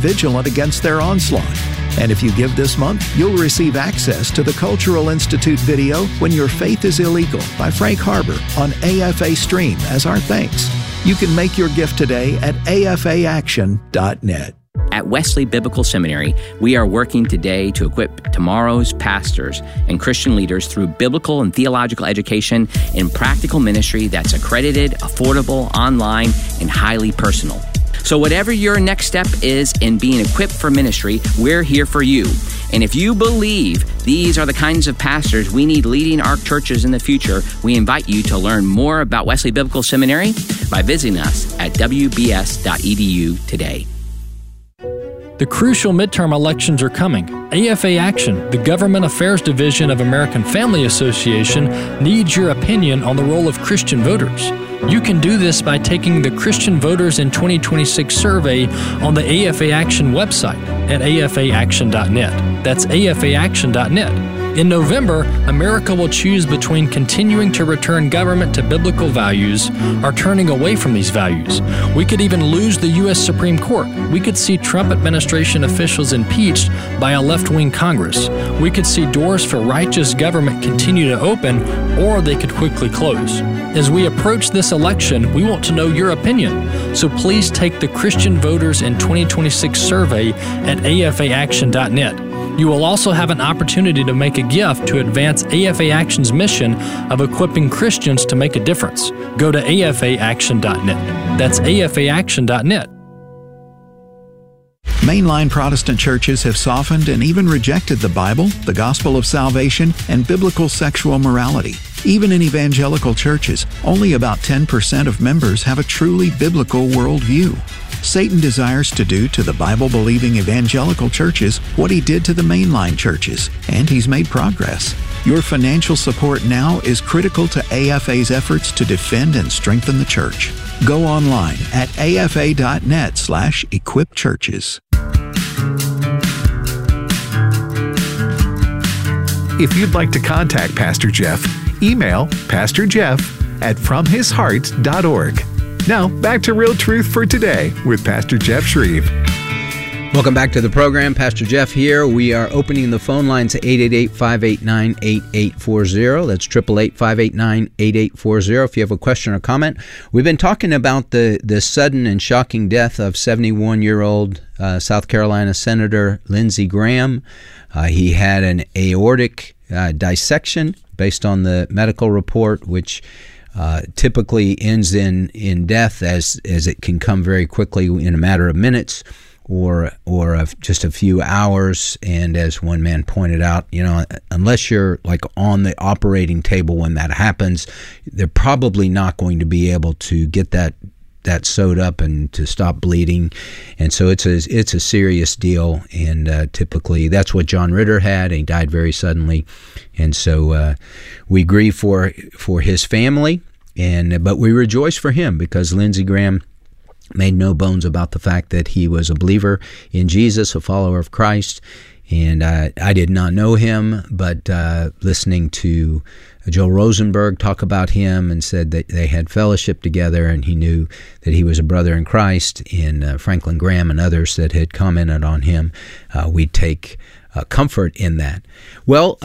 vigilant against their onslaught. And if you give this month, you'll receive access to the Cultural Institute video When Your Faith is Illegal by Frank Harbor on AFA Stream as our thanks. You can make your gift today at afaaction.net. At Wesley Biblical Seminary, we are working today to equip tomorrow's pastors and Christian leaders through biblical and theological education and practical ministry that's accredited, affordable, online, and highly personal. So whatever your next step is in being equipped for ministry, we're here for you. And if you believe these are the kinds of pastors we need leading our churches in the future, we invite you to learn more about Wesley Biblical Seminary by visiting us at wbs.edu today. The crucial midterm elections are coming. AFA Action, the Government Affairs Division of American Family Association, needs your opinion on the role of Christian voters. You can do this by taking the Christian Voters in 2026 survey on the AFA Action website at afaaction.net. That's afaaction.net. In November, America will choose between continuing to return government to biblical values or turning away from these values. We could even lose the U.S. Supreme Court. We could see Trump administration officials impeached by a left-wing Congress. We could see doors for righteous government continue to open, or they could quickly close. As we approach this election, we want to know your opinion. So please take the Christian Voters in 2026 survey at afaaction.net. You will also have an opportunity to make a gift to advance AFA Action's mission of equipping Christians to make a difference. Go to afaaction.net. That's afaaction.net. Mainline Protestant churches have softened and even rejected the Bible, the gospel of salvation, and biblical sexual morality. Even in evangelical churches, only about 10% of members have a truly biblical worldview. Satan desires to do to the Bible-believing evangelical churches what he did to the mainline churches, and he's made progress. Your financial support now is critical to AFA's efforts to defend and strengthen the church. Go online at afa.net/equipchurches. If you'd like to contact Pastor Jeff, email pastorjeff@fromhisheart.org. Now, back to Real Truth for Today with Pastor Jeff Shreve. Welcome back to the program. Pastor Jeff here. We are opening the phone lines at 888-589-8840. That's 888-589-8840 if you have a question or comment. We've been talking about the sudden and shocking death of 71-year-old South Carolina Senator Lindsey Graham. He had an aortic dissection based on the medical report, which typically ends in death, as it can come very quickly in a matter of minutes or of just a few hours. And as one man pointed out, unless you're like on the operating table when that happens, they're probably not going to be able to get that sewed up and to stop bleeding. And so it's a serious deal, and typically that's what John Ritter had, and he died very suddenly. And so we grieve for his family, but we rejoice for him, because Lindsey Graham made no bones about the fact that he was a believer in Jesus, a follower of Christ. And I did not know him, but listening to Joel Rosenberg talk about him, and said that they had fellowship together, and he knew that he was a brother in Christ, and Franklin Graham and others that had commented on him, we take comfort in that. Well,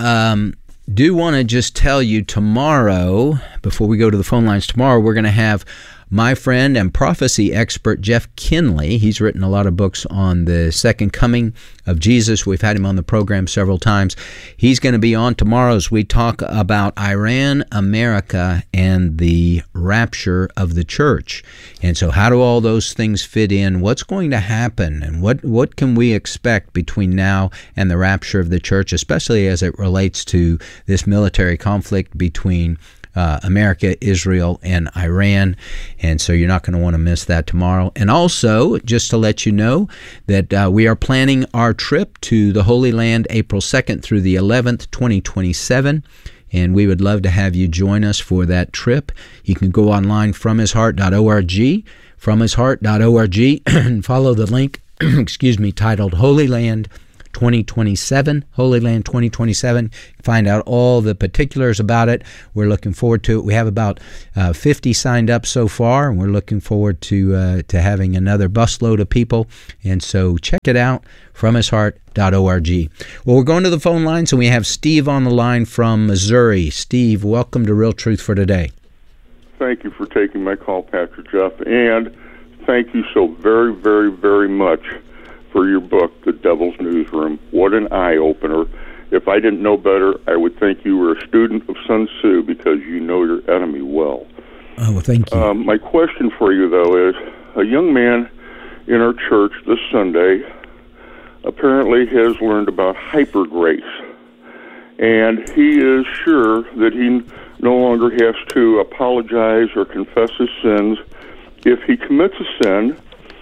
do want to just tell you tomorrow, before we go to the phone lines tomorrow, we're going to have my friend and prophecy expert, Jeff Kinley. He's written a lot of books on the second coming of Jesus. We've had him on the program several times. He's going to be on tomorrow as we talk about Iran, America, and the rapture of the church. And so how do all those things fit in? What's going to happen? And what can we expect between now and the rapture of the church, especially as it relates to this military conflict between America, Israel, and Iran. And so you're not going to want to miss that tomorrow. And also, just to let you know that we are planning our trip to the Holy Land April 2nd through the 11th, 2027. And we would love to have you join us for that trip. You can go online, fromhisheart.org, fromhisheart.org, and follow the link, titled Holy Land 2027, Holy Land 2027. Find out all the particulars about it. We're looking forward to it. We have about 50 signed up so far, and we're looking forward to having another busload of people. And so check it out, fromhisheart.org. Well, we're going to the phone lines, and we have Steve on the line from Missouri. Steve, welcome to Real Truth for Today. Thank you for taking my call, Pastor Jeff, and thank you so very, very, very much for your book, The Devil's Newsroom. What an eye-opener. If I didn't know better, I would think you were a student of Sun Tzu because you know your enemy well. Oh, well, thank you. My question for you, though, is a young man in our church this Sunday apparently has learned about hypergrace, and he is sure that he no longer has to apologize or confess his sins if he commits a sin,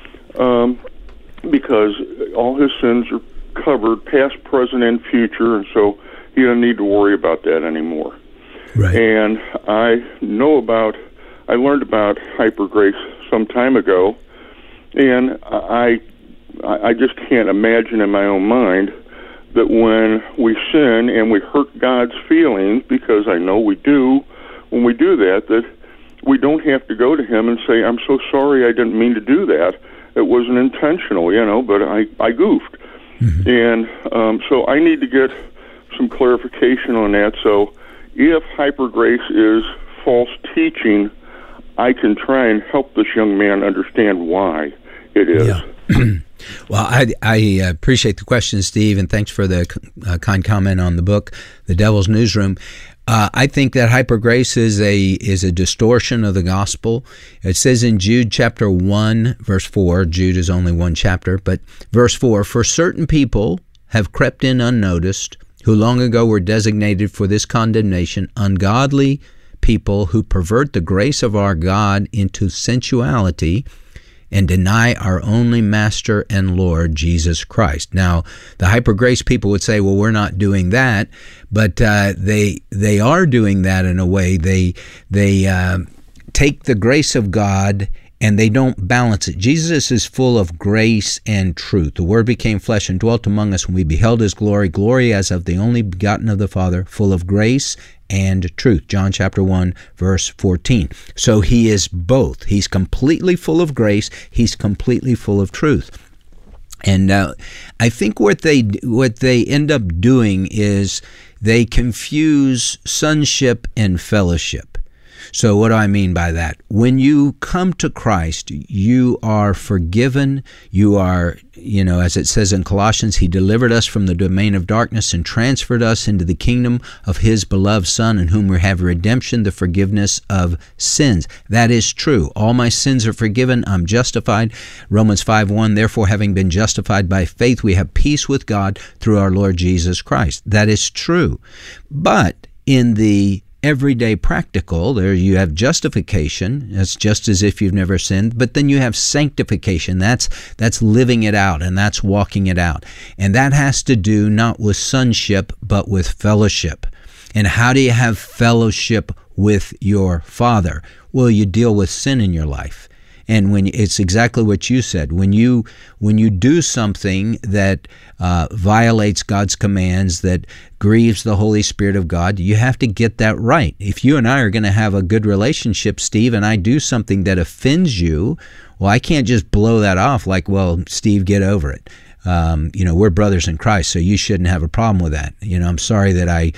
because all his sins are covered, past, present, and future, and so he doesn't need to worry about that anymore. Right. And I learned about hypergrace some time ago, and I just can't imagine in my own mind that when we sin and we hurt God's feelings, because I know we do, when we do that we don't have to go to Him and say, I'm so sorry, I didn't mean to do that. It wasn't intentional, but I goofed. Mm-hmm. And so I need to get some clarification on that. So if hypergrace is false teaching, I can try and help this young man understand why it is. Yeah. Well, I appreciate the question, Steve, and thanks for the kind comment on the book, The Devil's Newsroom. I think that hypergrace is a distortion of the gospel. It says in Jude chapter 1, verse 4, Jude is only one chapter, but verse 4, for certain people have crept in unnoticed, who long ago were designated for this condemnation, ungodly people who pervert the grace of our God into sensuality and deny our only Master and Lord, Jesus Christ. Now, the hypergrace people would say, well, we're not doing that, but they are doing that in a way. They take the grace of God and they don't balance it. Jesus is full of grace and truth. The Word became flesh and dwelt among us, and we beheld His glory, glory as of the only begotten of the Father, full of grace and truth. John chapter 1, verse 14. So He is both. He's completely full of grace. He's completely full of truth. And I think what they end up doing is they confuse sonship and fellowship. So what do I mean by that? When you come to Christ, you are forgiven. You are, as it says in Colossians, He delivered us from the domain of darkness and transferred us into the kingdom of His beloved Son, in whom we have redemption, the forgiveness of sins. That is true. All my sins are forgiven. I'm justified. Romans 5:1, therefore, having been justified by faith, we have peace with God through our Lord Jesus Christ. That is true. But in the everyday practical, there you have justification. That's just as if you've never sinned. But then you have sanctification. That's living it out, and that's walking it out. And that has to do not with sonship, but with fellowship. And how do you have fellowship with your Father? Well, you deal with sin in your life. And when it's exactly what you said, when you do something that violates God's commands, that grieves the Holy Spirit of God, you have to get that right. If you and I are going to have a good relationship, Steve, and I do something that offends you, well, I can't just blow that off like, well, Steve, get over it. We're brothers in Christ, so you shouldn't have a problem with that. I'm sorry that I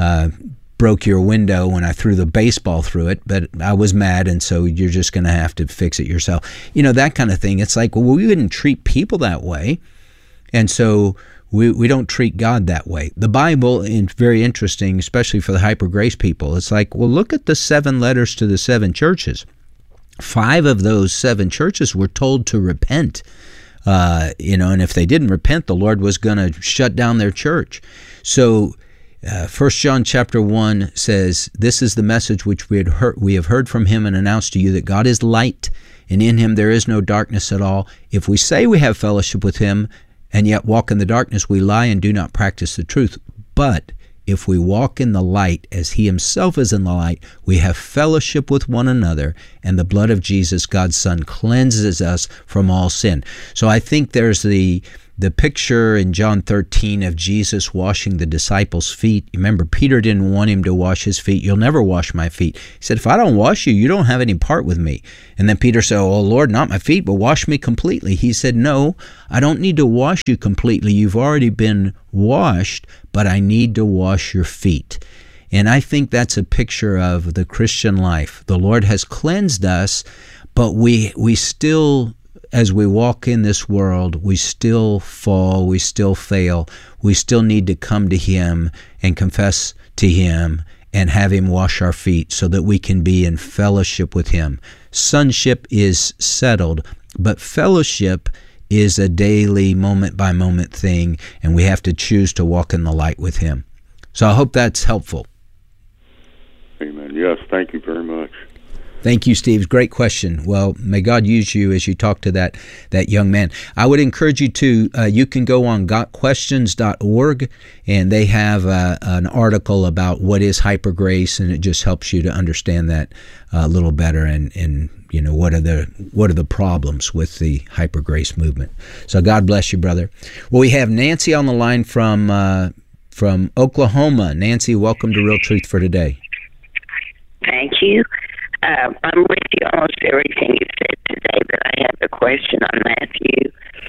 broke your window when I threw the baseball through it, but I was mad, and so you're just going to have to fix it yourself. That kind of thing. It's like, well, we wouldn't treat people that way, and so we don't treat God that way. The Bible is very interesting, especially for the hypergrace people. It's like, well, look at the 7 letters to the 7 churches. 5 of those 7 churches were told to repent. And if they didn't repent, the Lord was going to shut down their church. So 1 John chapter 1 says, this is the message which we have heard from Him and announced to you, that God is light, and in Him there is no darkness at all. If we say we have fellowship with Him and yet walk in the darkness, we lie and do not practice the truth. But if we walk in the light as He Himself is in the light, we have fellowship with one another, and the blood of Jesus, God's Son, cleanses us from all sin. So I think there's the the picture in John 13 of Jesus washing the disciples' feet. Remember, Peter didn't want him to wash his feet. You'll never wash my feet. He said, if I don't wash you, you don't have any part with me. And then Peter said, oh, Lord, not my feet, but wash me completely. He said, no, I don't need to wash you completely. You've already been washed, but I need to wash your feet. And I think that's a picture of the Christian life. The Lord has cleansed us, but we still, as we walk in this world, we still fall, we still fail. We still need to come to Him and confess to Him and have Him wash our feet so that we can be in fellowship with Him. Sonship is settled, but fellowship is a daily, moment-by-moment thing, and we have to choose to walk in the light with Him. So I hope that's helpful. Amen. Yes, thank you very much. Thank you, Steve. Great question. Well, may God use you as you talk to that young man. I would encourage you to, you can go on gotquestions.org, and they have an article about what is hypergrace, and it just helps you to understand that a little better, and you know, what are the problems with the hypergrace movement. So God bless you, brother. Well, we have Nancy on the line from Oklahoma. Nancy, welcome to Real Truth for Today. Thank you. I'm with you on almost everything you said today, but I have a question on Matthew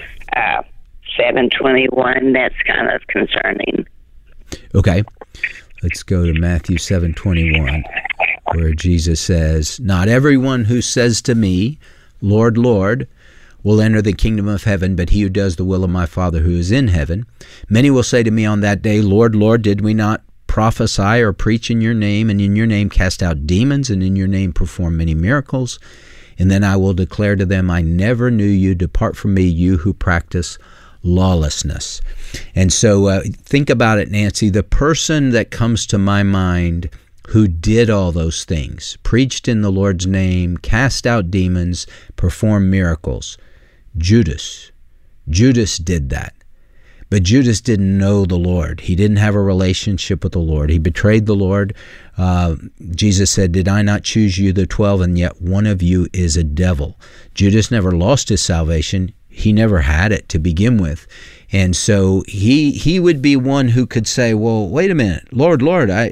7:21. That's kind of concerning. Okay. Let's go to Matthew 7:21, where Jesus says, not everyone who says to me, Lord, Lord, will enter the kingdom of heaven, but he who does the will of my Father who is in heaven. Many will say to me on that day, Lord, Lord, did we not prophesy or preach in your name, and in your name cast out demons, and in your name perform many miracles? And then I will declare to them, I never knew you. Depart from me, you who practice lawlessness. And so think about it, Nancy. The person that comes to my mind who did all those things, preached in the Lord's name, cast out demons, performed miracles, Judas. Judas did that. But Judas didn't know the Lord. He didn't have a relationship with the Lord. He betrayed the Lord. Jesus said, did I not choose you, the 12, and yet one of you is a devil? Judas never lost his salvation. He never had it to begin with. And so he would be one who could say, well, wait a minute, Lord, Lord, I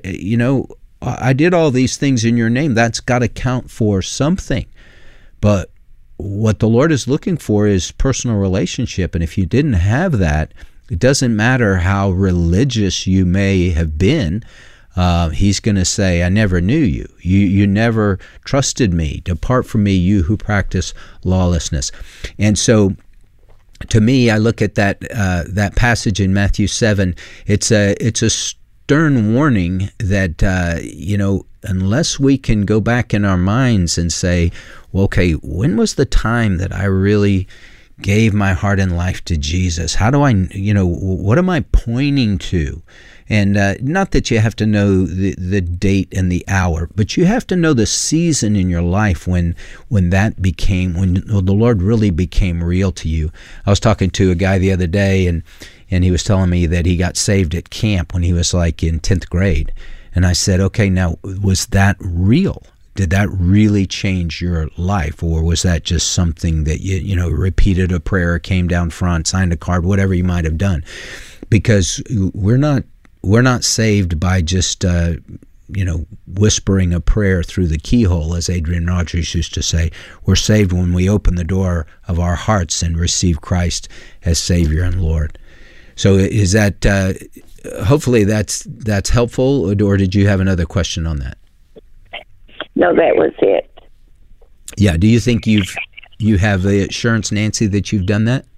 did all these things in your name. That's got to count for something. But what the Lord is looking for is personal relationship. And if you didn't have that, it doesn't matter how religious you may have been. He's going to say, I never knew you. You never trusted me. Depart from me, you who practice lawlessness. And so, to me, I look at that passage in Matthew 7. It's a stern warning that unless we can go back in our minds and say, well, okay, when was the time that I really gave my heart and life to Jesus? How do I, what am I pointing to? And not that you have to know the date and the hour, but you have to know the season in your life when the Lord really became real to you. I was talking to a guy the other day, and he was telling me that he got saved at camp when he was like in 10th grade. And I said, okay, now, was that real? Did that really change your life, or was that just something that you repeated a prayer, came down front, signed a card, whatever you might have done? Because we're not saved by just whispering a prayer through the keyhole, as Adrian Rogers used to say. We're saved when we open the door of our hearts and receive Christ as Savior and Lord. So is that hopefully that's helpful, or did you have another question on that? No, that was it. Yeah. Do you think you have the assurance, Nancy, that you've done that?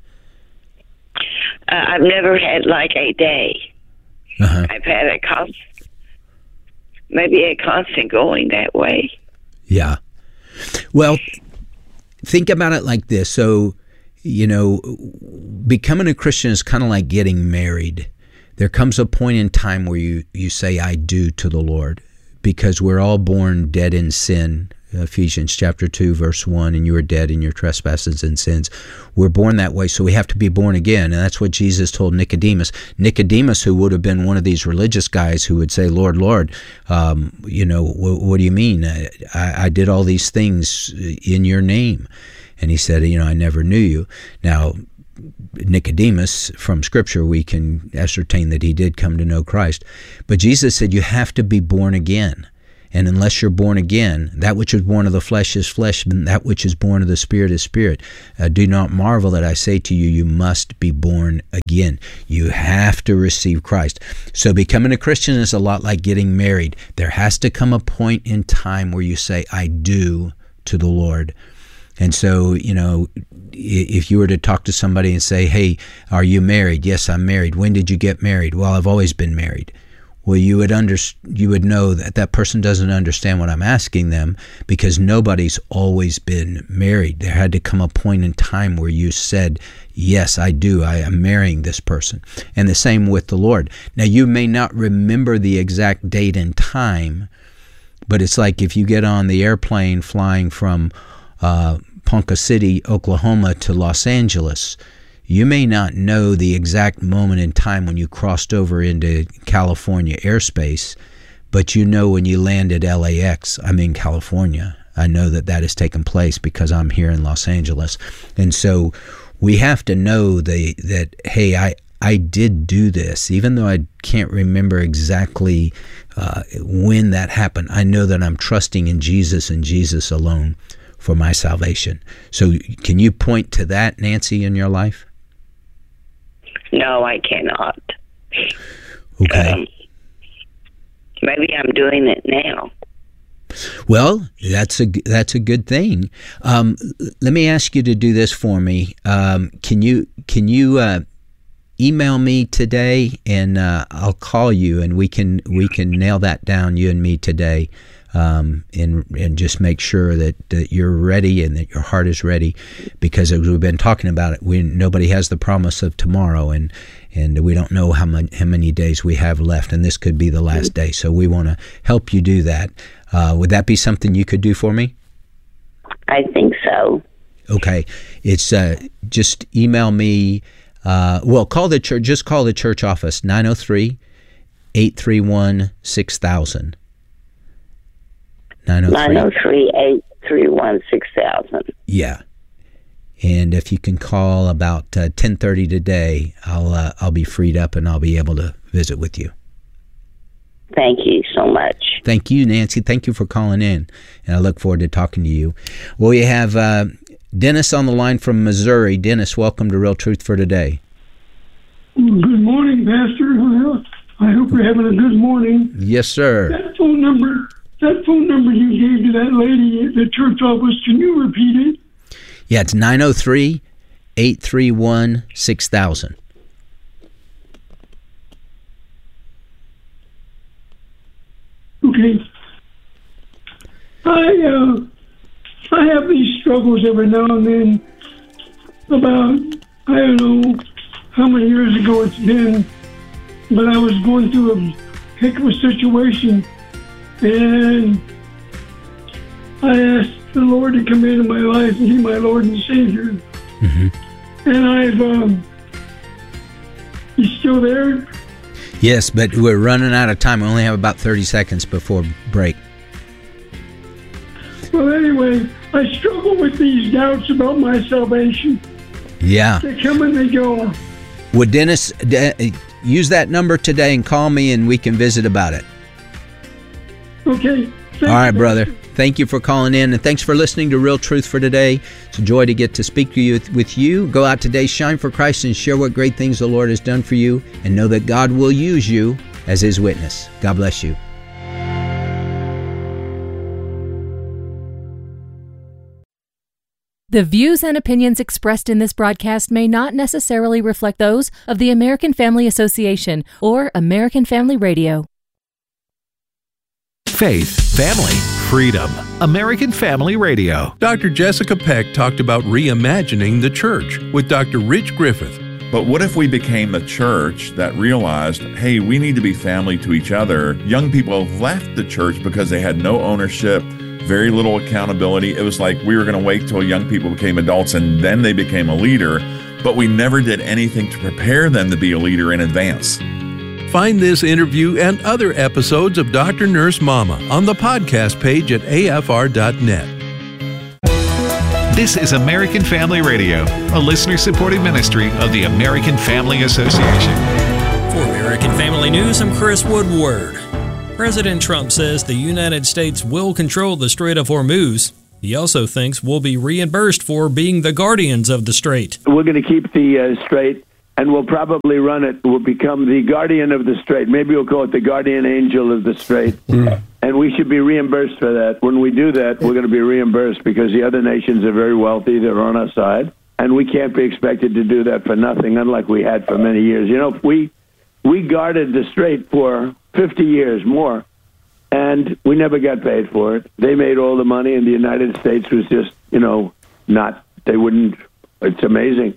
I've never had like a day. Uh-huh. I've had a constant going that way. Yeah. Well, think about it like this. So, becoming a Christian is kind of like getting married. There comes a point in time where you say, I do to the Lord. Because we're all born dead in sin, Ephesians chapter 2, verse 1, and you are dead in your trespasses and sins. We're born that way, so we have to be born again. And that's what Jesus told Nicodemus. Nicodemus, who would have been one of these religious guys who would say, Lord, Lord, what do you mean? I did all these things in your name. And he said, I never knew you. Now, Nicodemus, from Scripture, we can ascertain that he did come to know Christ. But Jesus said you have to be born again. And unless you're born again, that which is born of the flesh is flesh, and that which is born of the Spirit is spirit. Do not marvel that I say to you, you must be born again. You have to receive Christ. So becoming a Christian is a lot like getting married. There has to come a point in time where you say, I do to the Lord. And so, if you were to talk to somebody and say, hey, are you married? Yes, I'm married. When did you get married? Well, I've always been married. Well, you would know that that person doesn't understand what I'm asking them, because nobody's always been married. There had to come a point in time where you said, yes, I do. I am marrying this person. And the same with the Lord. Now, you may not remember the exact date and time, but it's like if you get on the airplane flying from Ponca City, Oklahoma to Los Angeles, you may not know the exact moment in time when you crossed over into California airspace, but you know when you landed LAX, I'm in California. I know that has taken place because I'm here in Los Angeles. And so we have to know that, hey, I did do this. Even though I can't remember exactly when that happened, I know that I'm trusting in Jesus and Jesus alone for my salvation. So can you point to that, Nancy, in your life? No, I cannot. Okay. Maybe I'm doing it now. Well, that's a good thing. Let me ask you to do this for me. Can you email me today, and I'll call you, and we can nail that down, you and me, today. And just make sure that you're ready and that your heart is ready, because as we've been talking about it, nobody has the promise of tomorrow, and we don't know how many days we have left, and this could be the last day. So we want to help you do that. Would that be something you could do for me? I think so. Okay, it's just email me. Call the church. Just call the church office, 903-831-6000. 903-831-6000. Yeah. And if you can call about 10:30 today, I'll be freed up and I'll be able to visit with you. Thank you so much. Thank you, Nancy. Thank you for calling in, and I look forward to talking to you. Well, we have Dennis on the line from Missouri. Dennis, welcome to Real Truth for Today. Good morning, Pastor. I hope you're having a good morning. Yes, sir. That phone number you gave to that lady at the church office, can you repeat it? Yeah, it's 903-831-6000. Okay. I have these struggles every now and then. About, I don't know how many years ago it's been, but I was going through a heck of a situation. And I asked the Lord to come into my life and be my Lord and Savior. Mm-hmm. And he's still there? Yes, but we're running out of time. We only have about 30 seconds before break. Well, anyway, I struggle with these doubts about my salvation. Yeah. They come and they go. Would Dennis use that number today and call me, and we can visit about it? Okay. All right, brother. Thank you for calling in, and thanks for listening to Real Truth for Today. It's a joy to get to speak to you with you. Go out today, shine for Christ, and share what great things the Lord has done for you, and know that God will use you as His witness. God bless you. The views and opinions expressed in this broadcast may not necessarily reflect those of the American Family Association or American Family Radio. Faith, family, freedom. American Family Radio. Dr. Jessica Peck talked about reimagining the church with Dr. Rich Griffith. But what if we became a church that realized, hey, we need to be family to each other? Young people have left the church because they had no ownership, very little accountability. It was like we were going to wait till young people became adults and then they became a leader, but we never did anything to prepare them to be a leader in advance. Find this interview and other episodes of Dr. Nurse Mama on the podcast page at afr.net. This is American Family Radio. a listener-supported ministry of the American Family Association. For American Family News, I'm Chris Woodward. President Trump says the United States will control the Strait of Hormuz. He also thinks we'll be reimbursed for being the guardians of the strait. We're going to keep the strait, and we'll probably run it. We'll become the guardian of the strait. Maybe we'll call it the guardian angel of the strait. And we should be reimbursed for that. When we do that, we're going to be reimbursed because the other nations are very wealthy. They're on our side. And we can't be expected to do that for nothing, unlike we had for many years. You know, we guarded the strait for 50 years more. And we never got paid for it. They made all the money, and the United States was just, they wouldn't. It's amazing.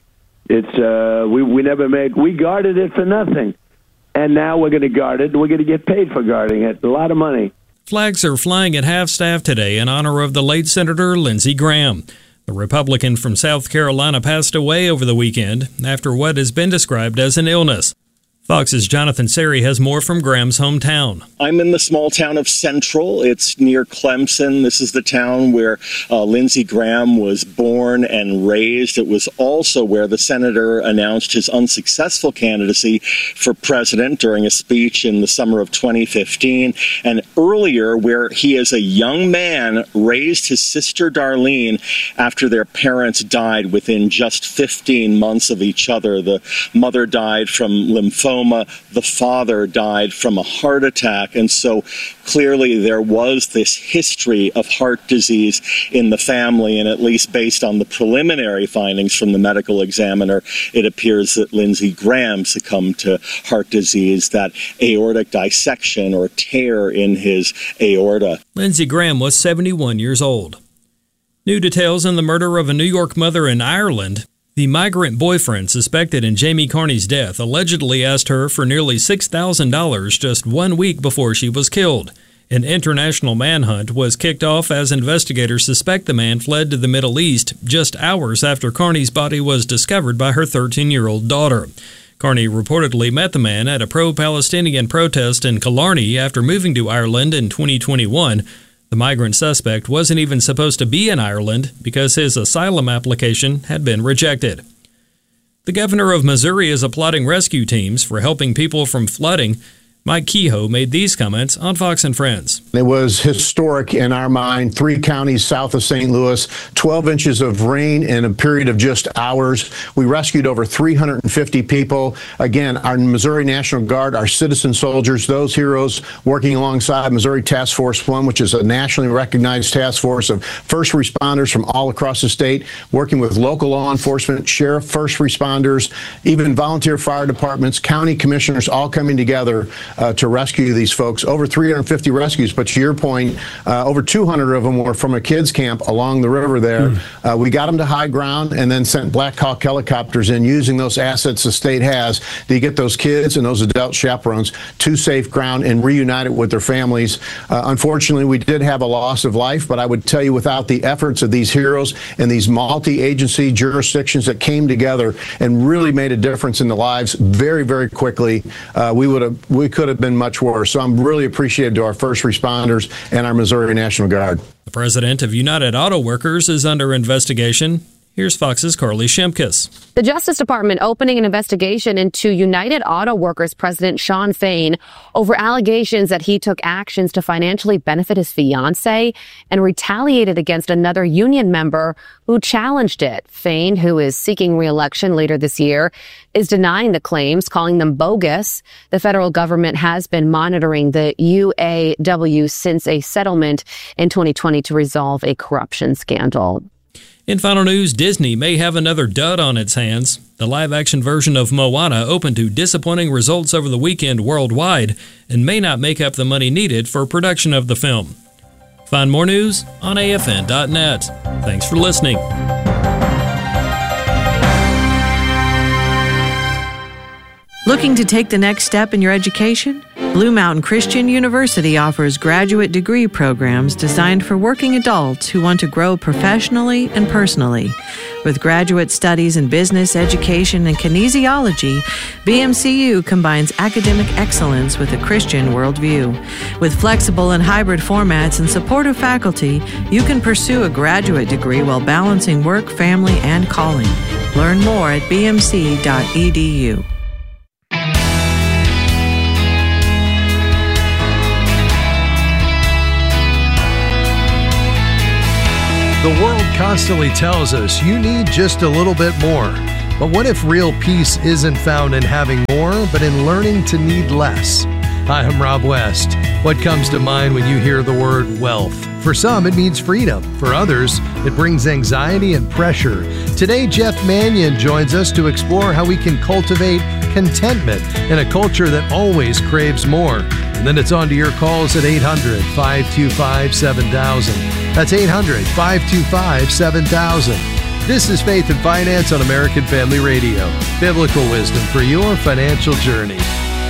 We never made. We guarded it for nothing, and now we're going to guard it. We're going to get paid for guarding it. A lot of money. Flags are flying at half-staff today in honor of the late Senator Lindsey Graham. The Republican from South Carolina passed away over the weekend after what has been described as an illness. Fox's Jonathan Seri has more from Graham's hometown. I'm in the small town of Central. It's near Clemson. This is the town where Lindsey Graham was born and raised. It was also where the senator announced his unsuccessful candidacy for president during a speech in the summer of 2015. And earlier, where he as a young man raised his sister Darlene after their parents died within just 15 months of each other. The mother died from lymphoma. The father died from a heart attack. And so clearly there was this history of heart disease in the family. And at least based on the preliminary findings from the medical examiner, it appears that Lindsey Graham succumbed to heart disease, that aortic dissection or tear in his aorta. Lindsey Graham was 71 years old. New details in the murder of a New York mother in Ireland. The migrant boyfriend suspected in Jamie Carney's death allegedly asked her for nearly $6,000 just 1 week before she was killed. An international manhunt was kicked off as investigators suspect the man fled to the Middle East just hours after Carney's body was discovered by her 13-year-old daughter. Carney reportedly met the man at a pro-Palestinian protest in Killarney after moving to Ireland in 2021. The migrant suspect wasn't even supposed to be in Ireland because his asylum application had been rejected. The governor of Missouri is applauding rescue teams for helping people from flooding. Mike Kehoe made these comments on Fox and Friends. It was historic in our mind. 3 counties south of St. Louis, 12 inches of rain in a period of just hours. We rescued over 350 people. Again, our Missouri National Guard, our citizen soldiers, those heroes working alongside Missouri Task Force 1, which is a nationally recognized task force of first responders from all across the state, working with local law enforcement, sheriff, first responders, even volunteer fire departments, county commissioners, all coming together to rescue these folks. Over 350 rescues, but to your point, over 200 of them were from a kids camp along the river there. We got them to high ground and then sent Black Hawk helicopters in, using those assets the state has to get those kids and those adult chaperones to safe ground and reunited with their families. Unfortunately, we did have a loss of life, but I would tell you, without the efforts of these heroes and these multi-agency jurisdictions that came together and really made a difference in the lives very, very quickly, we could have been much worse. So I'm really appreciative to our first responders and our Missouri National Guard. The president of United Auto Workers is under investigation. Here's Fox's Carly Shimkus. The Justice Department opening an investigation into United Auto Workers President Shawn Fain over allegations that he took actions to financially benefit his fiancée and retaliated against another union member who challenged it. Fain, who is seeking re-election later this year, is denying the claims, calling them bogus. The federal government has been monitoring the UAW since a settlement in 2020 to resolve a corruption scandal. In final news, Disney may have another dud on its hands. The live-action version of Moana opened to disappointing results over the weekend worldwide and may not make up the money needed for production of the film. Find more news on AFN.net. Thanks for listening. Looking to take the next step in your education? Blue Mountain Christian University offers graduate degree programs designed for working adults who want to grow professionally and personally. With graduate studies in business, education, and kinesiology, BMCU combines academic excellence with a Christian worldview. With flexible and hybrid formats and supportive faculty, you can pursue a graduate degree while balancing work, family, and calling. Learn more at bmc.edu. The world constantly tells us you need just a little bit more. But what if real peace isn't found in having more, but in learning to need less? Hi, I'm Rob West. What comes to mind when you hear the word wealth? For some, it means freedom. For others, it brings anxiety and pressure. Today, Jeff Manion joins us to explore how we can cultivate contentment in a culture that always craves more. And then it's on to your calls at 800-525-7000. That's 800-525-7000. This is Faith and Finance on American Family Radio. Biblical wisdom for your financial journey.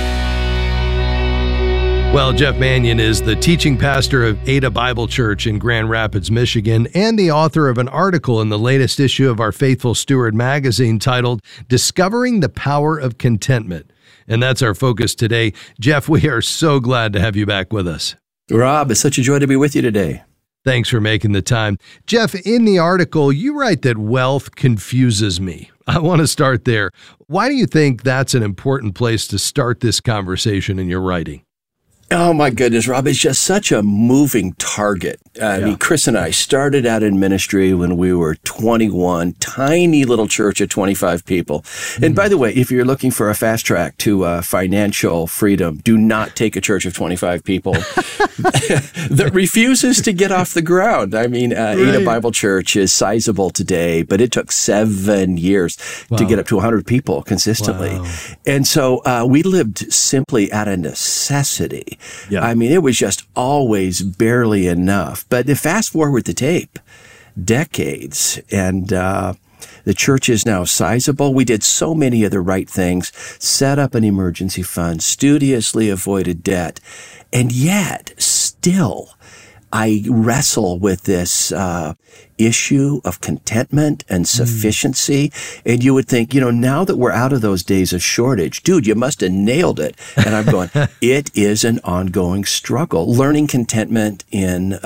Well, Jeff Manion is the teaching pastor of Ada Bible Church in Grand Rapids, Michigan, and the author of an article in the latest issue of our Faithful Steward magazine titled Discovering the Power of Contentment. And that's our focus today. Jeff, we are so glad to have you back with us. Rob, it's such a joy to be with you today. Thanks for making the time. Jeff, in the article, you write that wealth confuses me. I want to start there. Why do you think that's an important place to start this conversation in your writing? Oh, my goodness, Rob, it's just such a moving target. I mean, Chris and I started out in ministry when we were 21, tiny little church of 25 people. And by the way, if you're looking for a fast track to financial freedom, do not take a church of 25 people that refuses to get off the ground. I mean, Ada Bible Church is sizable today, but it took 7 years to get up to 100 people consistently. And so we lived simply out of necessity. I mean, it was just always barely enough. But fast forward the tape, decades, and the church is now sizable. We did so many of the right things, set up an emergency fund, studiously avoided debt, and yet still I wrestle with this issue of contentment and sufficiency. And you would think, now that we're out of those days of shortage, dude, you must have nailed it. And I'm going, it is an ongoing struggle. Learning contentment in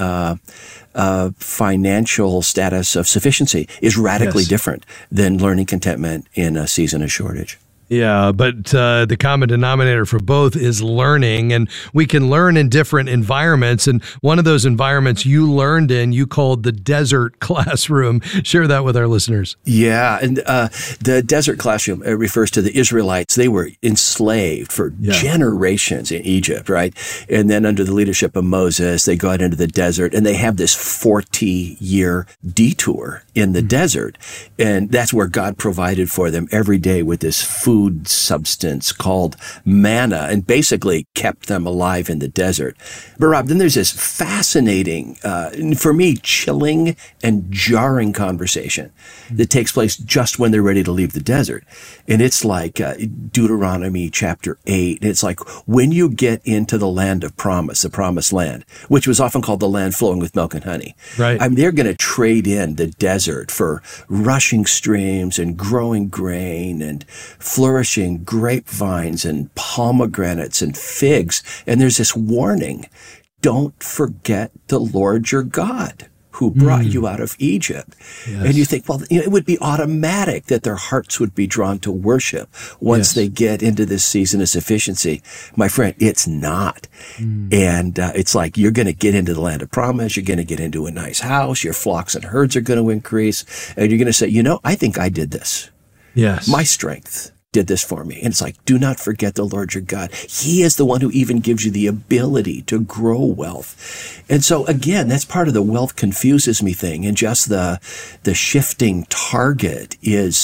financial status of sufficiency is radically different than learning contentment in a season of shortage. Yeah, but the common denominator for both is learning, and we can learn in different environments. And one of those environments you learned in, you called the desert classroom. Share that with our listeners. Yeah, and the desert classroom refers to the Israelites. They were enslaved for generations in Egypt, right? And then under the leadership of Moses, they go out into the desert, and they have this 40-year detour in the desert. And that's where God provided for them every day with this food substance called manna, and basically kept them alive in the desert. But Rob, then there's this fascinating, for me, chilling and jarring conversation that takes place just when they're ready to leave the desert. And it's like Deuteronomy chapter 8. And it's like when you get into the land of promise, the promised land, which was often called the land flowing with milk and honey. Right. I mean, they're going to trade in the desert for rushing streams and growing grain and flourishing grapevines and pomegranates and figs. And there's this warning, don't forget the Lord your God who brought you out of Egypt. Yes. And you think, well, it would be automatic that their hearts would be drawn to worship once they get into this season of sufficiency. My friend, it's not. And it's like you're going to get into the land of promise. You're going to get into a nice house. Your flocks and herds are going to increase. And you're going to say, I think I did this. Yes. My strength did this for me. And it's like, do not forget the Lord your God. He is the one who even gives you the ability to grow wealth. And so again, that's part of the wealth confuses me thing. And just the shifting target is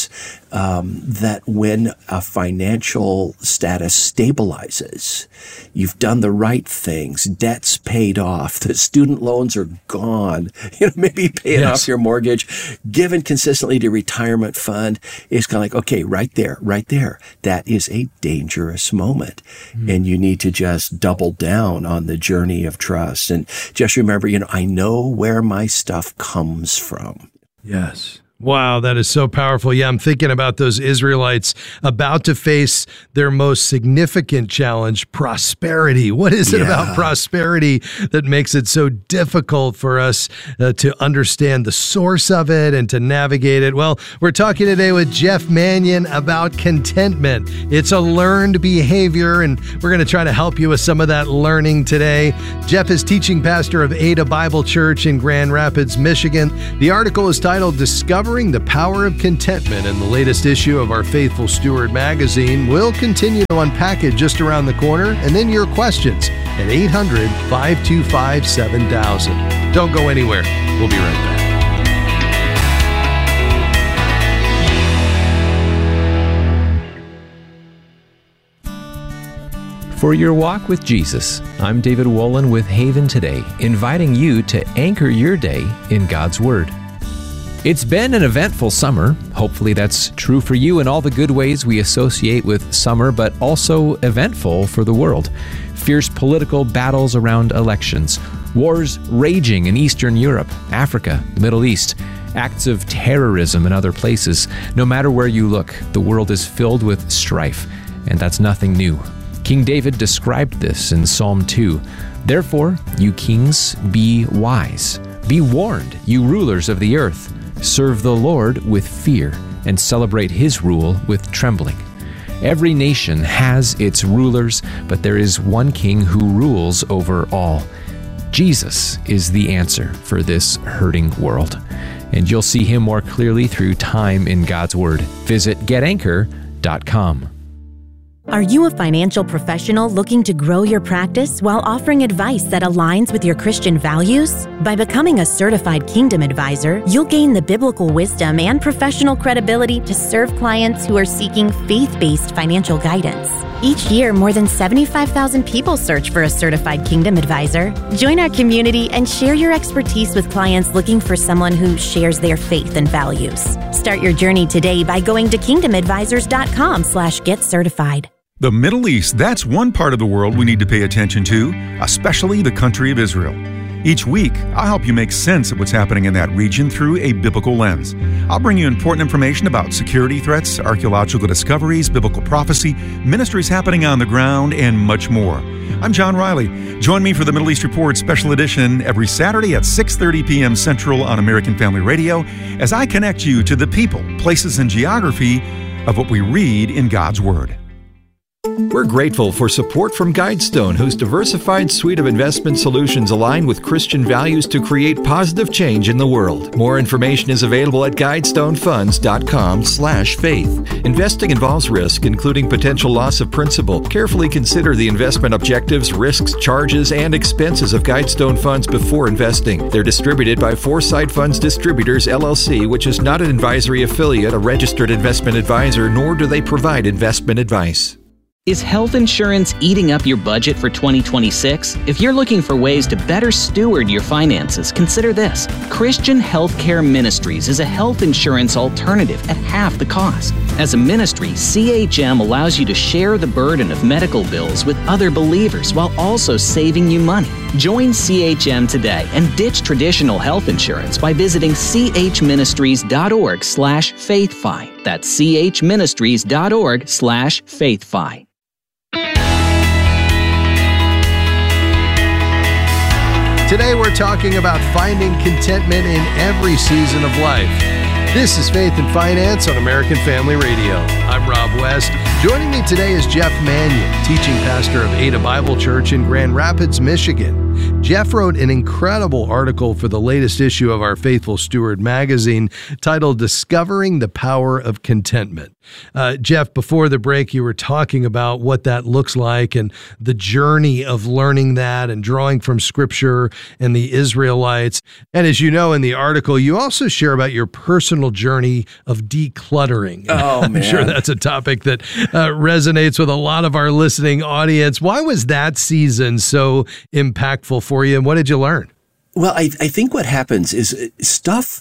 that when a financial status stabilizes, you've done the right things, debt's paid off, the student loans are gone, maybe paying off your mortgage, given consistently to retirement fund, it's kind of like, okay, right there, that is a dangerous moment. And you need to just double down on the journey of trust. And just remember, I know where my stuff comes from. Yes. Wow, that is so powerful. Yeah, I'm thinking about those Israelites about to face their most significant challenge, prosperity. What is it about prosperity that makes it so difficult for us to understand the source of it and to navigate it? Well, we're talking today with Jeff Manion about contentment. It's a learned behavior, and we're going to try to help you with some of that learning today. Jeff is teaching pastor of Ada Bible Church in Grand Rapids, Michigan. The article is titled Discovering the Power of Contentment in the latest issue of our Faithful Steward magazine. We'll continue to unpack it just around the corner, and then your questions at 800-525-7000. Don't go anywhere. We'll be right back. For your walk with Jesus, I'm David Wolin with Haven Today, inviting you to anchor your day in God's Word. It's been an eventful summer. Hopefully that's true for you in all the good ways we associate with summer, but also eventful for the world. Fierce political battles around elections, wars raging in Eastern Europe, Africa, the Middle East, acts of terrorism in other places. No matter where you look, the world is filled with strife, and that's nothing new. King David described this in Psalm 2. Therefore, you kings, be wise. Be warned, you rulers of the earth. Serve the Lord with fear and celebrate His rule with trembling. Every nation has its rulers, but there is one king who rules over all. Jesus is the answer for this hurting world, and you'll see Him more clearly through time in God's Word. Visit getanchor.com. Are you a financial professional looking to grow your practice while offering advice that aligns with your Christian values? By becoming a certified Kingdom Advisor, you'll gain the biblical wisdom and professional credibility to serve clients who are seeking faith-based financial guidance. Each year, more than 75,000 people search for a certified Kingdom Advisor. Join our community and share your expertise with clients looking for someone who shares their faith and values. Start your journey today by going to kingdomadvisors.com/getcertified. The Middle East, that's one part of the world we need to pay attention to, especially the country of Israel. Each week, I'll help you make sense of what's happening in that region through a biblical lens. I'll bring you important information about security threats, archaeological discoveries, biblical prophecy, ministries happening on the ground, and much more. I'm John Riley. Join me for the Middle East Report Special Edition every Saturday at 6:30 p.m. Central on American Family Radio as I connect you to the people, places, and geography of what we read in God's Word. We're grateful for support from Guidestone, whose diversified suite of investment solutions align with Christian values to create positive change in the world. More information is available at guidestonefunds.com/faith. Investing involves risk, including potential loss of principal. Carefully consider the investment objectives, risks, charges, and expenses of Guidestone Funds before investing. They're distributed by Foresight Funds Distributors, LLC, which is not an advisory affiliate, a registered investment advisor, nor do they provide investment advice. Is health insurance eating up your budget for 2026? If you're looking for ways to better steward your finances, consider this. Christian Healthcare Ministries is a health insurance alternative at half the cost. As a ministry, CHM allows you to share the burden of medical bills with other believers while also saving you money. Join CHM today and ditch traditional health insurance by visiting chministries.org/faithfi. That's chministries.org/faithfi. Today we're talking about finding contentment in every season of life. This is Faith and Finance on American Family Radio. I'm Rob West. Joining me today is Jeff Manion, teaching pastor of Ada Bible Church in Grand Rapids, Michigan. Jeff wrote an incredible article for the latest issue of our Faithful Steward magazine titled Discovering the Power of Contentment. Jeff, before the break, you were talking about what that looks like and the journey of learning that and drawing from Scripture and the Israelites. And as you know in the article, you also share about your personal journey of decluttering. Oh, man. I'm sure that's a topic that resonates with a lot of our listening audience. Why was that season so impactful for you, and what did you learn? Well, I think what happens is stuff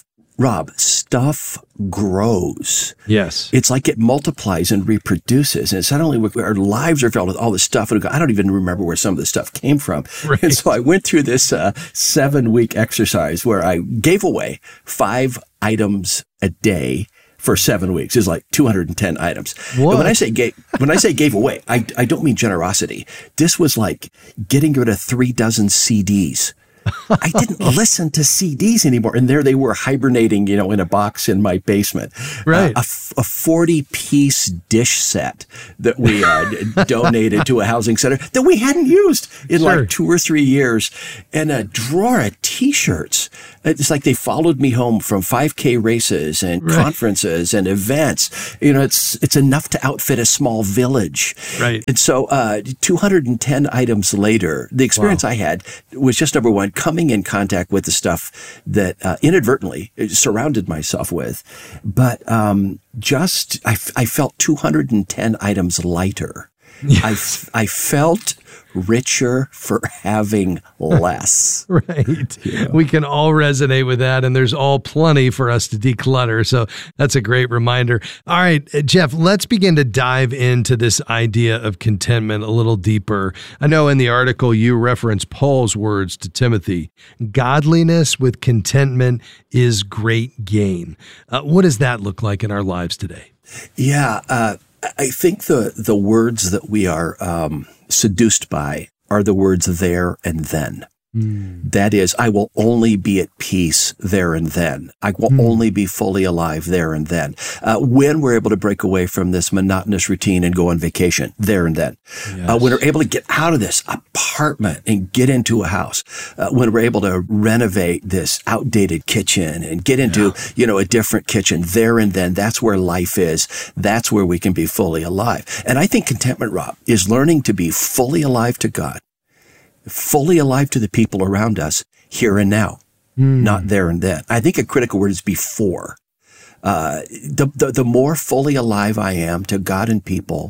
grows. Yes. It's like it multiplies and reproduces. And suddenly our lives are filled with all this stuff. And I don't even remember where some of the stuff came from. Right. And so I went through this 7-week exercise where I gave away 5 items a day for 7 weeks. Is like 210 items. What? And when I say gave away, I don't mean generosity. This was like getting rid of 3 dozen CDs. I didn't listen to CDs anymore. And there they were hibernating, in a box in my basement. Right. A 40-piece dish set that we donated to a housing center that we hadn't used in like 2 or 3 years. And a drawer of T-shirts. It's like they followed me home from 5K races and conferences and events. It's enough to outfit a small village. Right. And so 210 items later, the experience I had was just, number one, coming in contact with the stuff that inadvertently surrounded myself with. But I felt 210 items lighter. Yes. I felt richer for having less. Right. Yeah. We can all resonate with that, and there's all plenty for us to declutter. So that's a great reminder. All right, Jeff, let's begin to dive into this idea of contentment a little deeper. I know in the article you reference Paul's words to Timothy, godliness with contentment is great gain. What does that look like in our lives today? Yeah, I think the words that we are seduced by are the words there and then. That is, I will only be at peace there and then. I will only be fully alive there and then. When we're able to break away from this monotonous routine and go on vacation, there and then. Yes. When we're able to get out of this apartment and get into a house. When we're able to renovate this outdated kitchen and get into, a different kitchen, there and then. That's where life is. That's where we can be fully alive. And I think contentment, Rob, is learning to be fully alive to God, fully alive to the people around us here and now, not there and then. I think a critical word is before. The more fully alive I am to God and people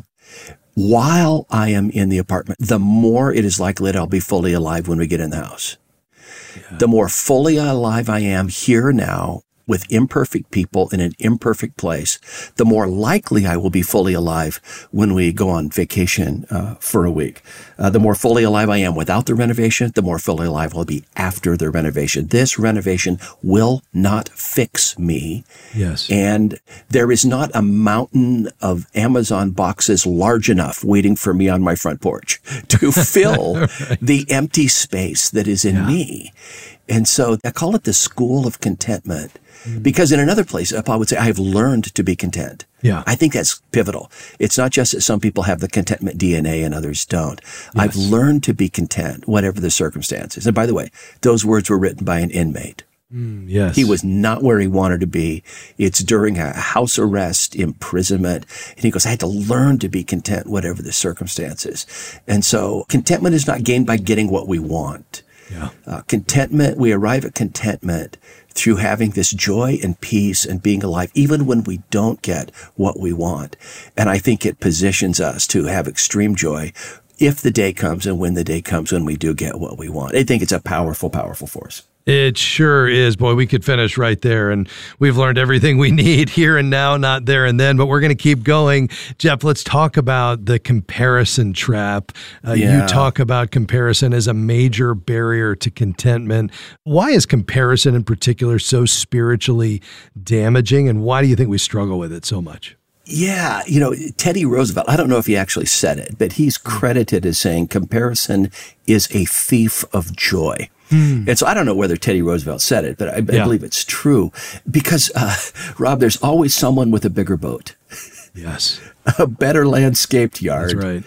while I am in the apartment, the more it is likely that I'll be fully alive when we get in the house. Yeah. The more fully alive I am here now with imperfect people in an imperfect place, the more likely I will be fully alive when we go on vacation for a week. The more fully alive I am without the renovation, the more fully alive I'll be after the renovation. This renovation will not fix me. Yes. And there is not a mountain of Amazon boxes large enough waiting for me on my front porch to fill the empty space that is in me. And so I call it the school of contentment. Because in another place, Paul would say, I have learned to be content. Yeah. I think that's pivotal. It's not just that some people have the contentment DNA and others don't. Yes. I've learned to be content, whatever the circumstances. And by the way, those words were written by an inmate. Yes. He was not where he wanted to be. It's during a house arrest, imprisonment. And he goes, I had to learn to be content, whatever the circumstances. And so contentment is not gained by getting what we want. Yeah. Contentment, we arrive at contentment through having this joy and peace and being alive, even when we don't get what we want. And I think it positions us to have extreme joy if the day comes and when the day comes when we do get what we want. I think it's a powerful, powerful force. It sure is. Boy, we could finish right there. And we've learned everything we need here and now, not there and then. But we're going to keep going. Jeff, let's talk about the comparison trap. You talk about comparison as a major barrier to contentment. Why is comparison in particular so spiritually damaging? And why do you think we struggle with it so much? Yeah, Teddy Roosevelt, I don't know if he actually said it, but he's credited as saying comparison is a thief of joy. And so I don't know whether Teddy Roosevelt said it, but I believe it's true because, Rob, there's always someone with a bigger boat. Yes. A better landscaped yard. That's right.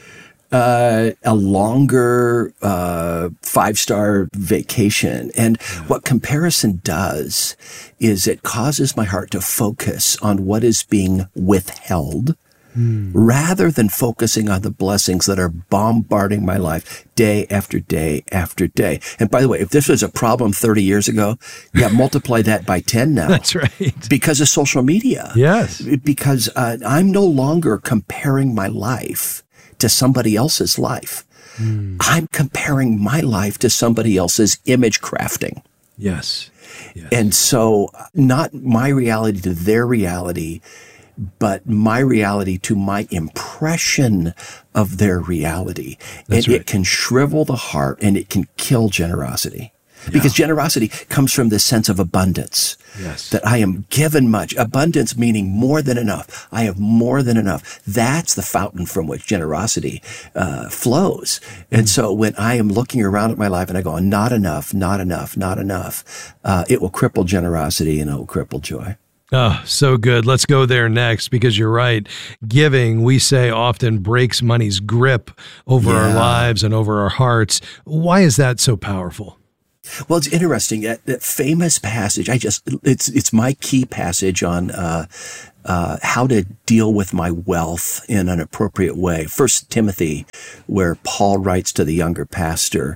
a longer 5-star vacation. And what comparison does is it causes my heart to focus on what is being withheld rather than focusing on the blessings that are bombarding my life day after day after day. And by the way, if this was a problem 30 years ago, multiply that by 10 now. That's right. Because of social media. Yes. Because I'm no longer comparing my life to somebody else's life. I'm comparing my life to somebody else's image crafting. Yes. And so not my reality to their reality, but my reality to my impression of their reality. That's and right. It can shrivel the heart and it can kill generosity. Because generosity comes from this sense of abundance. Yes. That I am given much. Abundance meaning more than enough. I have more than enough. That's the fountain from which generosity flows. And so when I am looking around at my life and I go, not enough, not enough, not enough, it will cripple generosity and it will cripple joy. Oh, so good. Let's go there next, because you're right. Giving, we say, often breaks money's grip over our lives and over our hearts. Why is that so powerful? Well, it's interesting. That famous passage, it's my key passage on how to deal with my wealth in an appropriate way. 1 Timothy, where Paul writes to the younger pastor,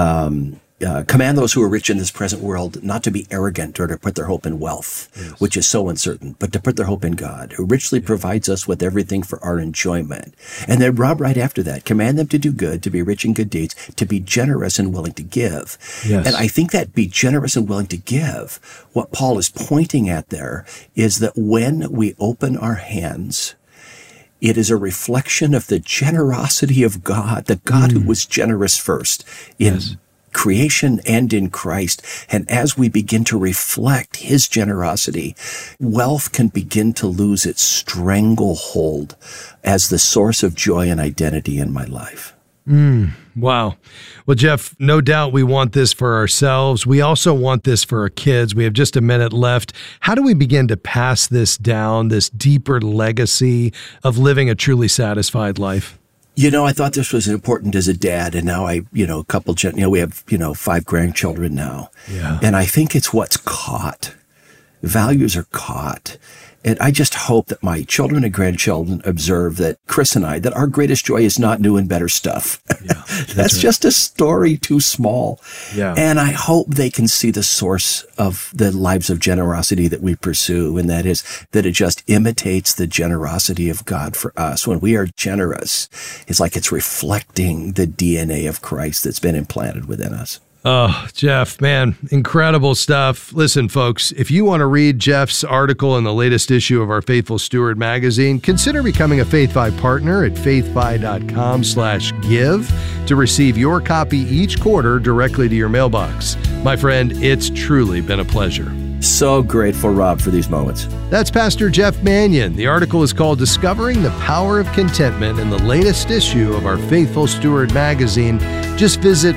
command those who are rich in this present world not to be arrogant or to put their hope in wealth, which is so uncertain, but to put their hope in God, who richly provides us with everything for our enjoyment. And then Rob, right after that, command them to do good, to be rich in good deeds, to be generous and willing to give. Yes. And I think that be generous and willing to give, what Paul is pointing at there is that when we open our hands, it is a reflection of the generosity of God, the God who was generous first in creation and in Christ. And as we begin to reflect his generosity, wealth can begin to lose its stranglehold as the source of joy and identity in my life. Wow. Well, Jeff, no doubt we want this for ourselves. We also want this for our kids. We have just a minute left. How do we begin to pass this down, this deeper legacy of living a truly satisfied life? You know, I thought this was important as a dad, and now we have, 5 grandchildren now. Yeah. And I think it's what's caught. Values are caught. And I just hope that my children and grandchildren observe that Chris and I, that our greatest joy is not new and better stuff. Yeah, that's right. just a story too small. Yeah. And I hope they can see the source of the lives of generosity that we pursue. And that is that it just imitates the generosity of God for us. When we are generous, it's like it's reflecting the DNA of Christ that's been implanted within us. Oh, Jeff, man, incredible stuff. Listen, folks, if you want to read Jeff's article in the latest issue of our Faithful Steward magazine, consider becoming a FaithFi partner at faithfi.com/give to receive your copy each quarter directly to your mailbox. My friend, it's truly been a pleasure. So grateful, Rob, for these moments. That's Pastor Jeff Manion. The article is called Discovering the Power of Contentment in the latest issue of our Faithful Steward magazine. Just visit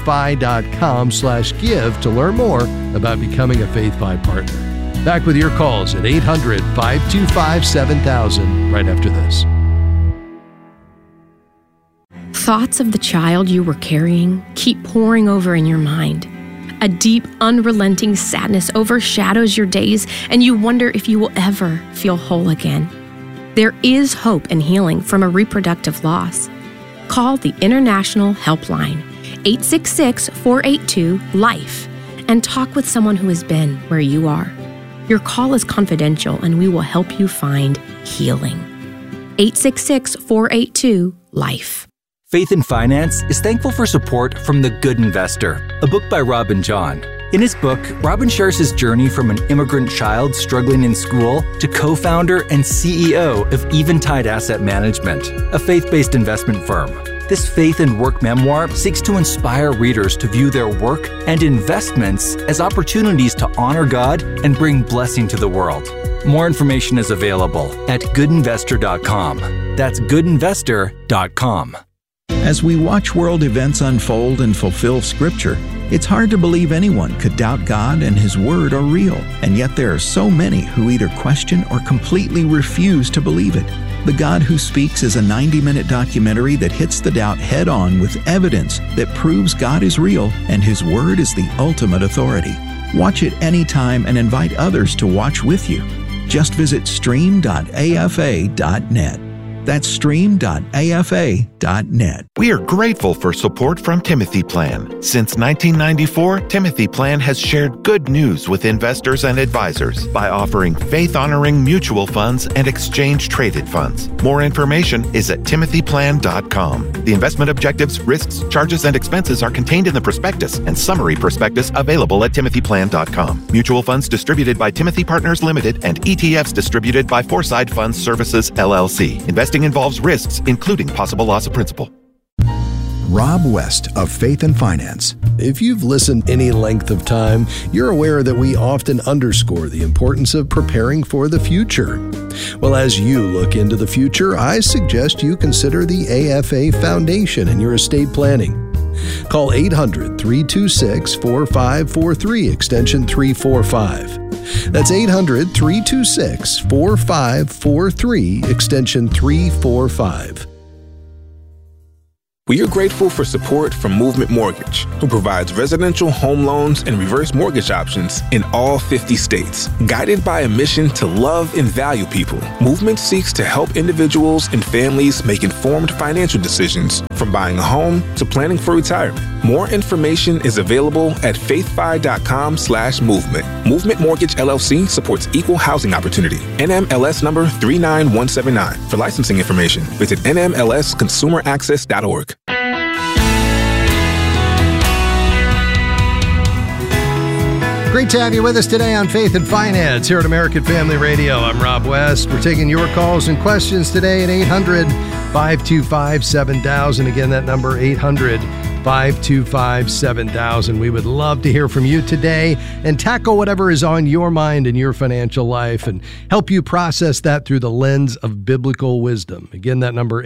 faithfi.com/give to learn more about becoming a FaithFi partner. Back with your calls at 800-525-7000 right after this. Thoughts of the child you were carrying keep pouring over in your mind. A deep, unrelenting sadness overshadows your days, and you wonder if you will ever feel whole again. There is hope and healing from a reproductive loss. Call the International Helpline, 866-482-LIFE, and talk with someone who has been where you are. Your call is confidential, and we will help you find healing. 866-482-LIFE. Faith in Finance is thankful for support from The Good Investor, a book by Rob and John. In his book, Robin shares his journey from an immigrant child struggling in school to co-founder and CEO of Eventide Asset Management, a faith-based investment firm. This faith and work memoir seeks to inspire readers to view their work and investments as opportunities to honor God and bring blessing to the world. More information is available at goodinvestor.com. That's goodinvestor.com. As we watch world events unfold and fulfill Scripture, it's hard to believe anyone could doubt God and His Word are real. And yet there are so many who either question or completely refuse to believe it. The God Who Speaks is a 90-minute documentary that hits the doubt head-on with evidence that proves God is real and His Word is the ultimate authority. Watch it anytime and invite others to watch with you. Just visit stream.afa.net. That's stream.afa.net. We are grateful for support from Timothy Plan. Since 1994, Timothy Plan has shared good news with investors and advisors by offering faith-honoring mutual funds and exchange-traded funds. More information is at timothyplan.com. The investment objectives, risks, charges, and expenses are contained in the prospectus and summary prospectus available at timothyplan.com. Mutual funds distributed by Timothy Partners Limited and ETFs distributed by Foreside Funds Services, LLC. Investing involves risks, including possible loss of principal. Rob West of Faith and Finance. If you've listened any length of time, you're aware that we often underscore the importance of preparing for the future. Well, as you look into the future, I suggest you consider the AFA Foundation in your estate planning. Call 800-326-4543, extension 345. That's 800-326-4543, extension 345. We are grateful for support from Movement Mortgage, who provides residential home loans and reverse mortgage options in all 50 states. Guided by a mission to love and value people, Movement seeks to help individuals and families make informed financial decisions, from buying a home to planning for retirement. More information is available at faithfi.com/movement. Movement Mortgage LLC supports equal housing opportunity. NMLS number 39179. For licensing information, visit nmlsconsumeraccess.org. Great to have you with us today on Faith and Finance here at American Family Radio. I'm Rob West. We're taking your calls and questions today at 800-525-7000. Again, that number 800-525-7000. We would love to hear from you today and tackle whatever is on your mind in your financial life and help you process that through the lens of biblical wisdom. Again, that number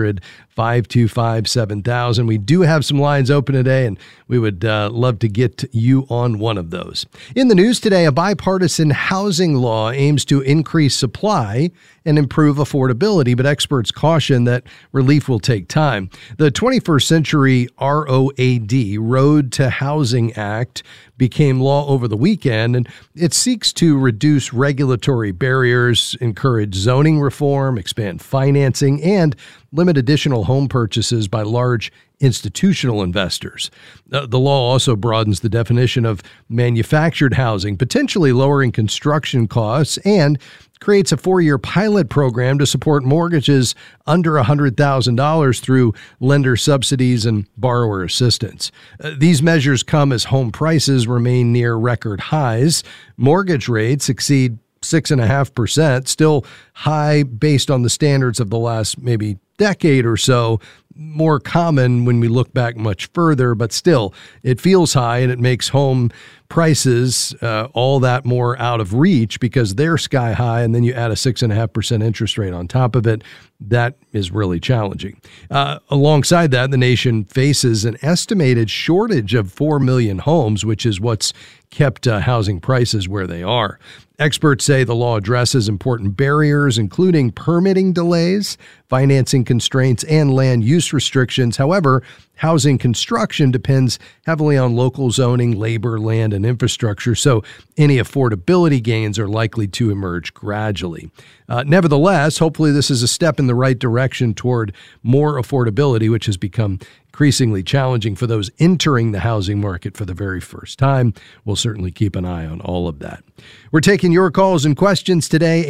800-525-7000. We do have some lines open today, and we would love to get you on one of those. In the news today, a bipartisan housing law aims to increase supply and improve affordability, but experts caution that relief will take time. The 21st Century ROAD, Road to Housing Act, became law over the weekend, and it seeks to reduce regulatory barriers, encourage zoning reform, expand financing, and limit additional home purchases by large institutional investors. The law also broadens the definition of manufactured housing, potentially lowering construction costs, and creates a 4-year pilot program to support mortgages under $100,000 through lender subsidies and borrower assistance. These measures come as home prices remain near record highs. Mortgage rates exceed 6.5%, still high based on the standards of the last maybe decade or so. More common when we look back much further, but still, it feels high, and it makes home prices all that more out of reach because they're sky high, and then you add a 6.5% interest rate on top of it. That is really challenging. Alongside that, the nation faces an estimated shortage of 4 million homes, which is what's kept housing prices where they are. Experts say the law addresses important barriers, including permitting delays, financing constraints, and land use restrictions. However, housing construction depends heavily on local zoning, labor, land, and infrastructure, so any affordability gains are likely to emerge gradually. Nevertheless, hopefully this is a step in the right direction toward more affordability, which has become increasingly challenging for those entering the housing market for the very first time. We'll certainly keep an eye on all of that. We're taking your calls and questions today,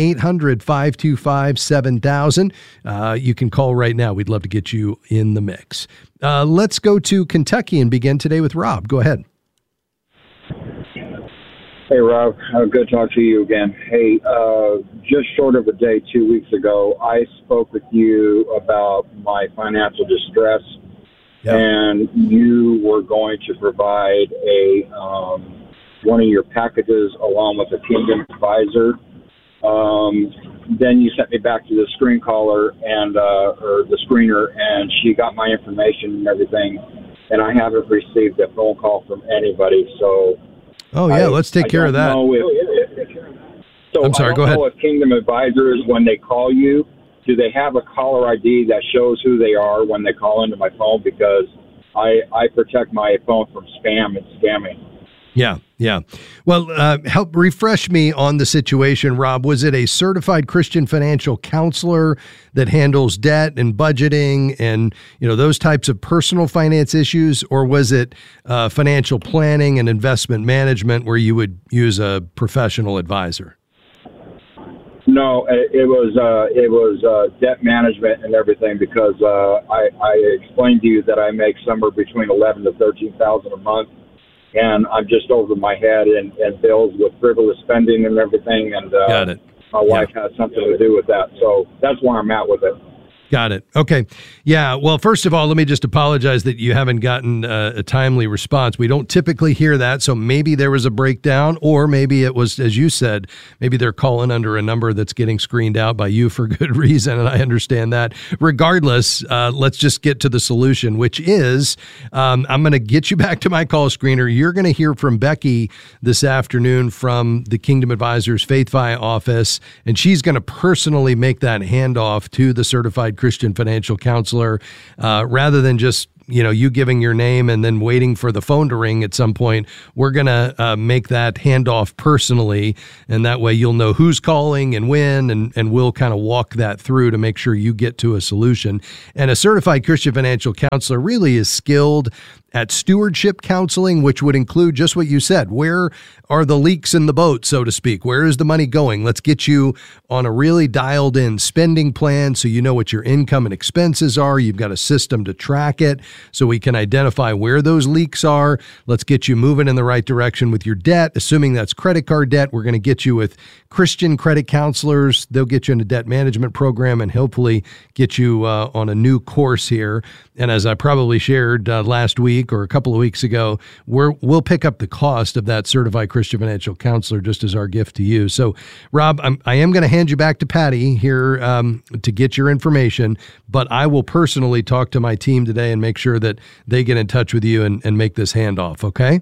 800-525-7000. You can call right now. We'd love to get you in the mix. Let's go to Kentucky and begin today with Rob. Go ahead. Hey, Rob. Good to talk to you again. Hey, just short of a day 2 weeks ago, I spoke with you about my financial distress, and you were going to provide a one of your packages along with a Kingdom Advisor. Then you sent me back to the screen caller and or the screener, and she got my information and everything, and I haven't received a phone call from anybody. So, let's take care of that. I'm sorry. Go ahead. If Kingdom Advisors, when they call you, do they have a caller ID that shows who they are when they call into my phone? Because I protect my phone from spam and scamming. Yeah. Well, help refresh me on the situation, Rob. Was it a certified Christian financial counselor that handles debt and budgeting and, those types of personal finance issues? Or was it financial planning and investment management where you would use a professional advisor? No, it was debt management and everything, because I explained to you that I make somewhere between $11,000 to $13,000 a month. And I'm just over my head and bills with frivolous spending and everything. And Got it. My wife has something to do with that. So that's where I'm at with it. Got it. Okay. Yeah. Well, first of all, let me just apologize that you haven't gotten a timely response. We don't typically hear that. So maybe there was a breakdown, or maybe it was, as you said, maybe they're calling under a number that's getting screened out by you for good reason. And I understand that. Regardless, let's just get to the solution, which is I'm going to get you back to my call screener. You're going to hear from Becky this afternoon from the Kingdom Advisors FaithFi office, and she's going to personally make that handoff to the certified Christian financial counselor, rather than just you giving your name and then waiting for the phone to ring at some point. We're going to make that handoff personally, and that way you'll know who's calling and when, and we'll kind of walk that through to make sure you get to a solution. And a certified Christian financial counselor really is skilled at stewardship counseling, which would include just what you said. Where are the leaks in the boat, so to speak? Where is the money going? Let's get you on a really dialed in spending plan so you know what your income and expenses are. You've got a system to track it so we can identify where those leaks are. Let's get you moving in the right direction with your debt. Assuming that's credit card debt, we're going to get you with Christian credit counselors. They'll get you in a debt management program and hopefully get you on a new course here. And as I probably shared last week or a couple of weeks ago, we'll pick up the cost of that certified Christian financial counselor just as our gift to you. So, Rob, I am going to hand you back to Patty here to get your information, but I will personally talk to my team today and make sure that they get in touch with you and make this handoff, okay?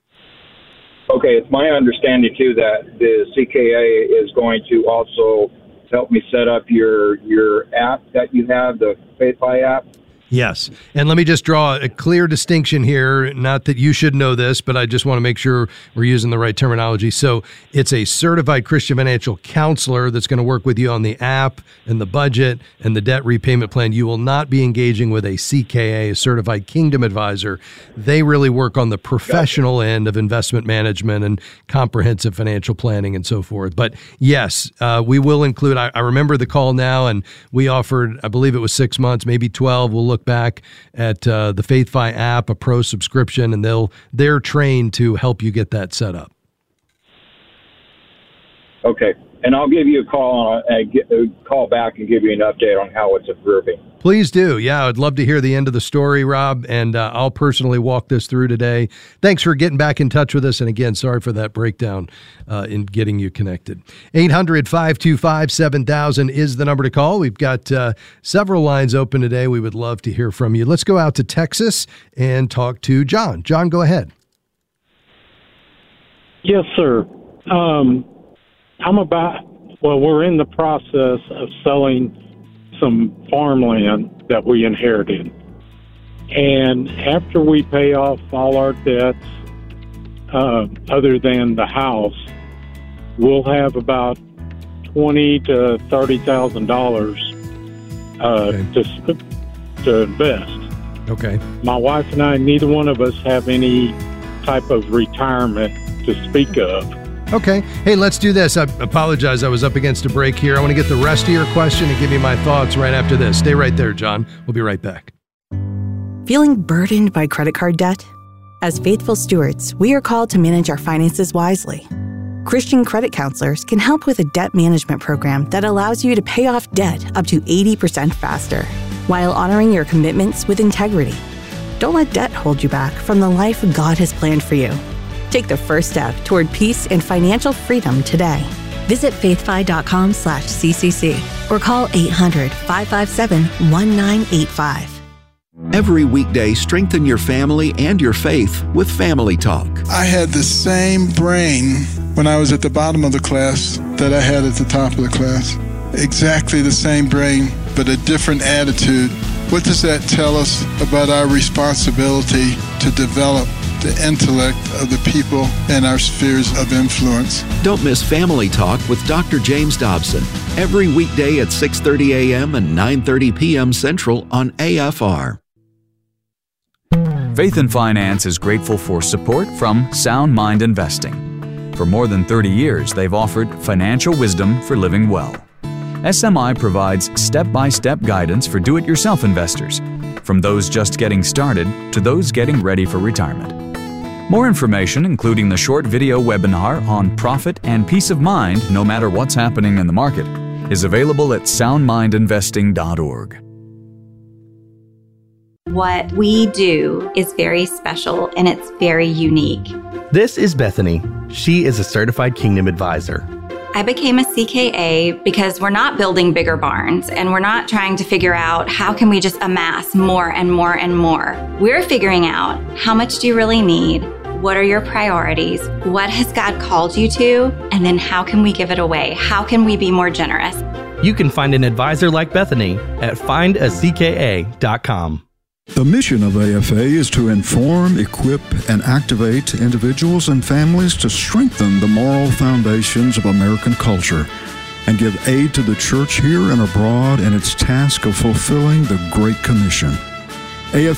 Okay, it's my understanding, too, that the CKA is going to also help me set up your app that you have, the FaithFi app. Yes. And let me just draw a clear distinction here. Not that you should know this, but I just want to make sure we're using the right terminology. So it's a certified Christian financial counselor that's going to work with you on the app and the budget and the debt repayment plan. You will not be engaging with a CKA, a certified Kingdom Advisor. They really work on the professional end of investment management and comprehensive financial planning and so forth. But yes, we will include, I remember the call now, and we offered, I believe it was 6 months, maybe 12. We'll look back at the FaithFi app, a pro subscription, and they're trained to help you get that set up. Okay, and I'll give you a call back and give you an update on how it's improving. Please do. Yeah, I'd love to hear the end of the story, Rob, and I'll personally walk this through today. Thanks for getting back in touch with us, and again, sorry for that breakdown in getting you connected. 800-525-7000 is the number to call. We've got several lines open today. We would love to hear from you. Let's go out to Texas and talk to John. John, go ahead. Yes, sir. We're in the process of selling some farmland that we inherited. And after we pay off all our debts, other than the house, we'll have about $20,000 to $30,000 to invest. Okay. My wife and I, neither one of us have any type of retirement to speak of. Okay. Hey, let's do this. I apologize. I was up against a break here. I want to get the rest of your question and give you my thoughts right after this. Stay right there, John. We'll be right back. Feeling burdened by credit card debt? As faithful stewards, we are called to manage our finances wisely. Christian credit counselors can help with a debt management program that allows you to pay off debt up to 80% faster, while honoring your commitments with integrity. Don't let debt hold you back from the life God has planned for you. Take the first step toward peace and financial freedom today. Visit faithfi.com/CCC or call 800-557-1985. Every weekday, strengthen your family and your faith with Family Talk. I had the same brain when I was at the bottom of the class that I had at the top of the class. exactly the same brain, but a different attitude. What does that tell us about our responsibility to develop the intellect of the people in our spheres of influence? Don't miss Family Talk with Dr. James Dobson every weekday at 6:30 a.m. and 9:30 p.m. Central on AFR. Faith and Finance is grateful for support from Sound Mind Investing. For more than 30 years, they've offered financial wisdom for living well. SMI provides step-by-step guidance for do-it-yourself investors, from those just getting started to those getting ready for retirement. More information, including the short video webinar on profit and peace of mind no matter what's happening in the market, is available at soundmindinvesting.org. What we do is very special and it's very unique. This is Bethany. She is a certified Kingdom advisor. I became a CKA because we're not building bigger barns and we're not trying to figure out how can we just amass more and more and more. We're figuring out how much do you really need? What are your priorities? What has God called you to? And then how can we give it away? How can we be more generous? You can find an advisor like Bethany at findacka.com. The mission of AFA is to inform, equip, and activate individuals and families to strengthen the moral foundations of American culture and give aid to the church here and abroad in its task of fulfilling the Great Commission. AFA